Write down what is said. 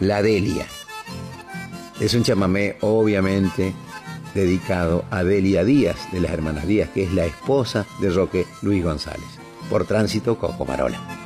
La Delia. Es un chamamé obviamente dedicado a Delia Díaz, de las hermanas Díaz, que es la esposa de Roque Luis González. Por Tránsito, Coco Marola.